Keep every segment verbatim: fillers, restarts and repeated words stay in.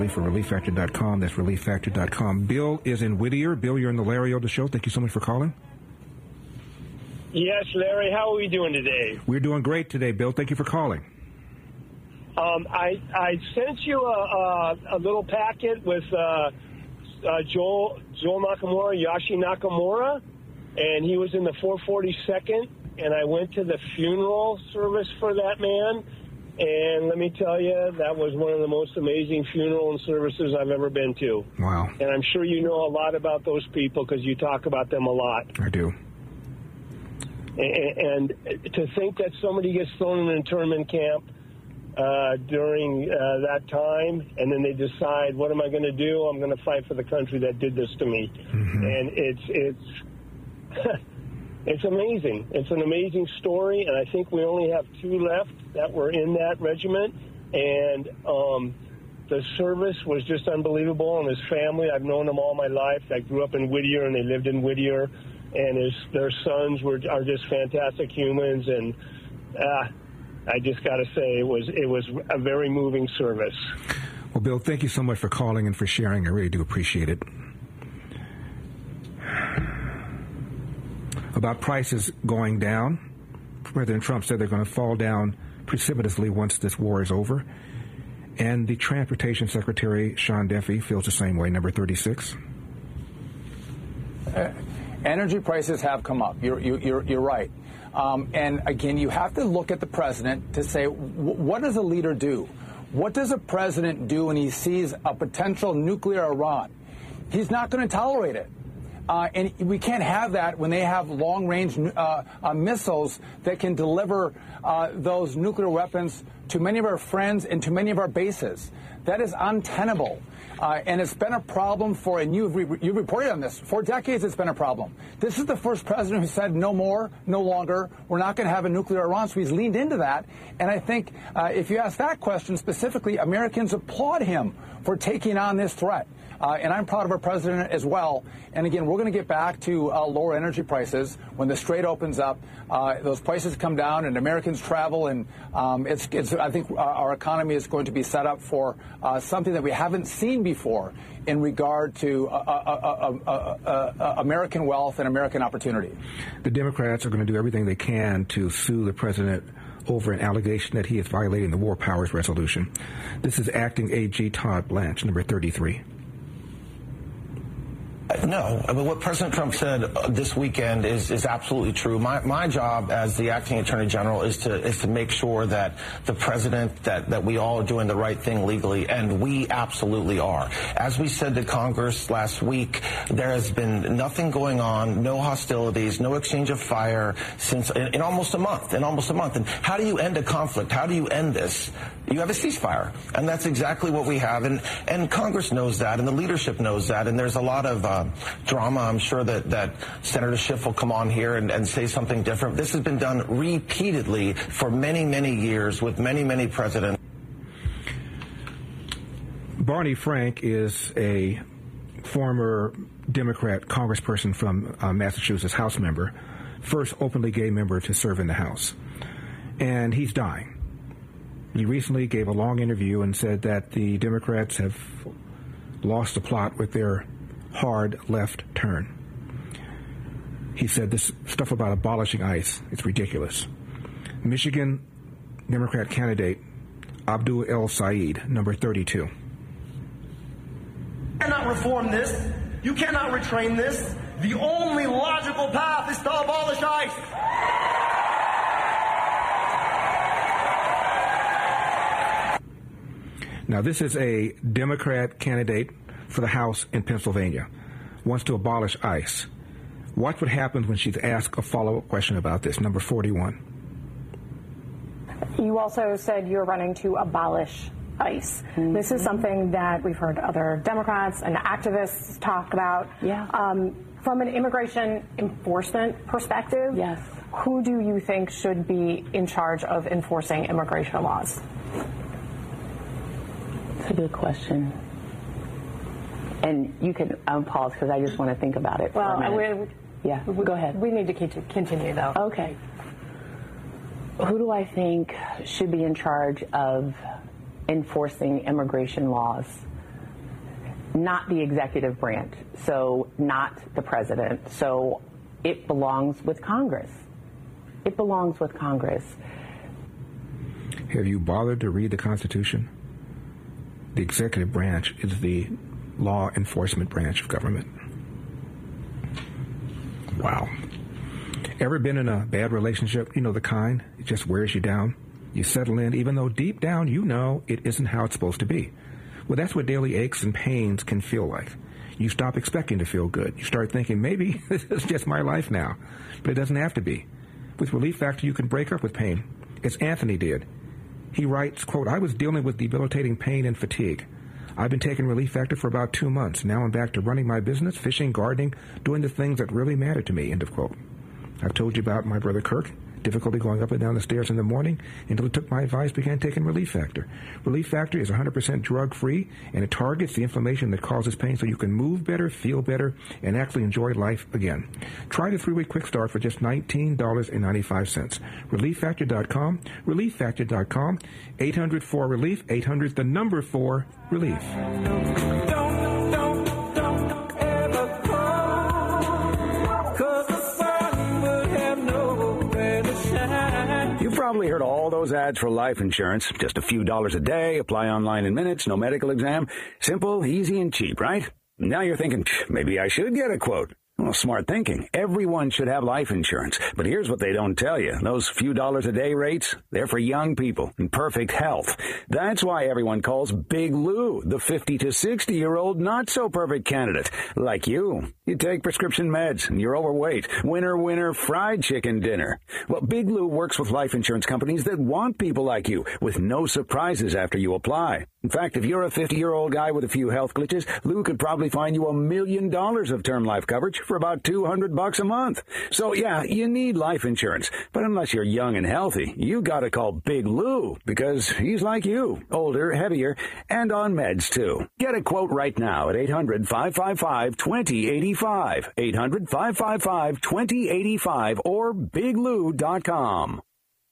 For relief factor dot com. That's relief factor dot com. Bill is in Whittier. Bill, you're in the Larry Elder Show. Thank you so much for calling. Yes, Larry. How are we doing today? We're doing great today, Bill. Thank you for calling. Um, I, I sent you a, a, a little packet with uh, uh, Joel, Joel Nakamura, Yashi Nakamura, and he was in the four forty-second, and I went to the funeral service for that man. And let me tell you, that was one of the most amazing funeral services I've ever been to. Wow. And I'm sure you know a lot about those people because you talk about them a lot. I do. And, and to think that somebody gets thrown in an internment camp uh, during uh, that time, and then they decide, what am I going to do? I'm going to fight for the country that did this to me. Mm-hmm. And it's it's... It's amazing. It's an amazing story, and I think we only have two left that were in that regiment. And um, the service was just unbelievable, and his family, I've known them all my life. I grew up in Whittier, and they lived in Whittier, and his, their sons were are just fantastic humans. And uh, I just got to say, it was it was a very moving service. Well, Bill, thank you so much for calling and for sharing. I really do appreciate it. About prices going down, President Trump said they're going to fall down precipitously once this war is over. And the Transportation Secretary, Sean Duffy, feels the same way, number thirty-six. Uh, energy prices have come up. You're, you're, you're right. Um, and again, you have to look at the president to say, what does a leader do? What does a president do when he sees a potential nuclear Iran? He's not going to tolerate it. Uh, and we can't have that when they have long-range uh, uh, missiles that can deliver uh, those nuclear weapons to many of our friends and to many of our bases. That is untenable. Uh, and it's been a problem for, and you've, re- you've reported on this, for decades it's been a problem. This is the first president who said no more, no longer, we're not going to have a nuclear Iran, so he's leaned into that. And I think uh, if you ask that question specifically, Americans applaud him for taking on this threat. Uh, and I'm proud of our president as well. And again, we're going to get back to uh, lower energy prices when the Strait opens up. Uh, those prices come down, and Americans travel, and um, it's, it's. I think our economy is going to be set up for uh, something that we haven't seen before in regard to uh, uh, uh, uh, uh, American wealth and American opportunity. The Democrats are going to do everything they can to sue the president over an allegation that he is violating the War Powers Resolution. This is Acting A G Todd Blanche, number thirty-three. No. I mean, what President Trump said this weekend is, is absolutely true. My, my job as the acting attorney general is to is to make sure that the president, that, that we all are doing the right thing legally, and we absolutely are. As we said to Congress last week, there has been nothing going on, no hostilities, no exchange of fire since in, in almost a month, in almost a month. And how do you end a conflict? How do you end this? You have a ceasefire, and that's exactly what we have. And, and Congress knows that, and the leadership knows that, and there's a lot of uh, drama. I'm sure that, that Senator Schiff will come on here and, and say something different. This has been done repeatedly for many, many years with many, many presidents. Barney Frank is a former Democrat congressperson from uh, Massachusetts, House member, first openly gay member to serve in the House. And he's dying. He recently gave a long interview and said that the Democrats have lost the plot with their hard left turn. He said this stuff about abolishing ICE, it's ridiculous. Michigan Democrat candidate Abdul El Said, number thirty-two. You cannot reform this. You cannot retrain this. The only logical path is to abolish ICE. Now, this is a Democrat candidate for the House in Pennsylvania, wants to abolish ICE. Watch what happens when she's asked a follow-up question about this, number forty-one. You also said you're running to abolish ICE. Mm-hmm. This is something that we've heard other Democrats and activists talk about. Yeah. Um, from an immigration enforcement perspective, yes. Who do you think should be in charge of enforcing immigration laws? That's a good question. And you can um, pause because I just want to think about it. Well, for a minute. we, yeah, we, go ahead. We need to keep to continue, though. Okay. Who do I think should be in charge of enforcing immigration laws? not the executive branch, so not the president. So it belongs with Congress. It belongs with Congress. Have you bothered to read the Constitution? The executive branch is the law enforcement branch of government. Wow. Ever been in a bad relationship? You know, the kind, it just wears you down. You settle in, even though deep down you know it isn't how it's supposed to be. Well, that's what daily aches and pains can feel like. You stop expecting to feel good. You start thinking, maybe this is just my life now. But it doesn't have to be. With Relief Factor, you can break up with pain. As Anthony did. He writes, quote, I was dealing with debilitating pain and fatigue. I've been taking Relief Factor for about two months. Now I'm back to running my business, fishing, gardening, doing the things that really matter to me, end of quote. I've told you about my brother Kirk. Difficulty going up and down the stairs in the morning until he took my advice, began taking Relief Factor. Relief Factor is one hundred percent drug-free, and it targets the inflammation that causes pain so you can move better, feel better, and actually enjoy life again. Try the three-week quick start for just nineteen dollars and ninety-five cents. relief factor dot com, relief factor dot com, eight hundred four relief, eight hundred the number four relief. Don't, don't, don't ever call, 'cause the sun will have nowhere to shine. You've probably heard all those ads for life insurance. Just a few dollars a day, apply online in minutes, no medical exam. Simple, easy, and cheap, right? Now you're thinking, maybe I should get a quote. Well, smart thinking. Everyone should have life insurance. But here's what they don't tell you. Those few dollars a day rates, they're for young people in perfect health. That's why everyone calls Big Lou the fifty to sixty-year-old not-so-perfect candidate. Like you. You take prescription meds and you're overweight. Winner, winner, fried chicken dinner. Well, Big Lou works with life insurance companies that want people like you with no surprises after you apply. In fact, if you're a fifty-year-old guy with a few health glitches, Lou could probably find you a million dollars of term life coverage for about two hundred bucks a month. So yeah, you need life insurance. But unless you're young and healthy, you gotta call Big Lou because he's like you, older, heavier, and on meds too. Get a quote right now at eight hundred, five five five, two zero eight five, eight hundred, five five five, two zero eight five or big lou dot com.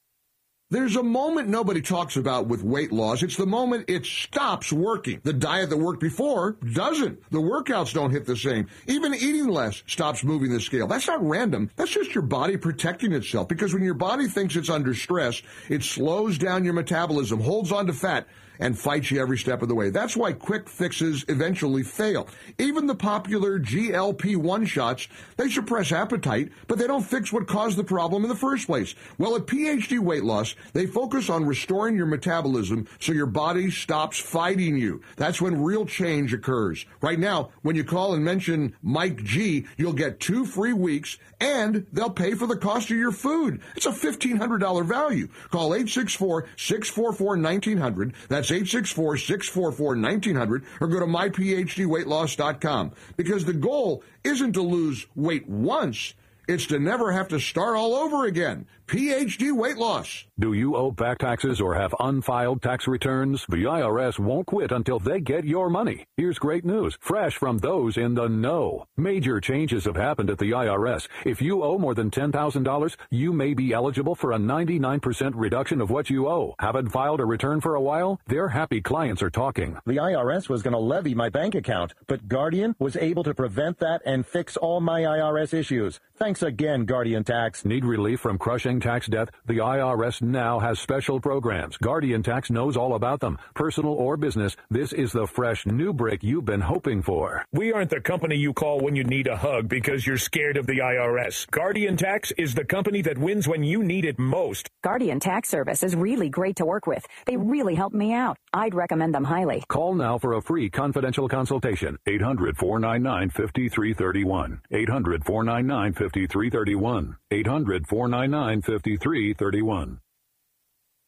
There's a moment nobody talks about with weight loss. It's the moment it stops working. The diet that worked before doesn't. The workouts don't hit the same. Even eating less stops moving the scale. That's not random. That's just your body protecting itself. Because when your body thinks it's under stress, it slows down your metabolism, holds on to fat, and fights you every step of the way. That's why quick fixes eventually fail. Even the popular G L P one shots, they suppress appetite, but they don't fix what caused the problem in the first place. Well, at P H D Weight Loss, they focus on restoring your metabolism so your body stops fighting you. That's when real change occurs. Right now, when you call and mention Mike G, you'll get two free weeks, and they'll pay for the cost of your food. It's a fifteen hundred dollars value. Call eight six four, six four four, one nine zero zero. That's eight six four, six four four, one nine zero zero, or go to my p h d weight loss dot com. Because the goal isn't to lose weight once, it's to never have to start all over again. P H D Weight Loss. Do you owe back taxes or have unfiled tax returns? The I R S won't quit until they get your money. Here's great news, fresh from those in the know. Major changes have happened at the I R S. If you owe more than ten thousand dollars, you may be eligible for a ninety-nine percent reduction of what you owe. Haven't filed a return for a while? Their happy clients are talking. The I R S was going to levy my bank account, but Guardian was able to prevent that and fix all my I R S issues. Thanks again, Guardian Tax. Need relief from crushing tax debt? The I R S now has special programs. Guardian Tax knows all about them. Personal or business, this is the fresh new break you've been hoping for. We aren't the company you call when you need a hug because you're scared of the I R S. Guardian Tax is the company that wins when you need it most. Guardian Tax Service is really great to work with. They really helped me out. I'd recommend them highly. Call now for a free confidential consultation. eight hundred, four nine nine, five three three one. eight hundred, four nine nine, five three three one. eight hundred, four nine nine, five three three one.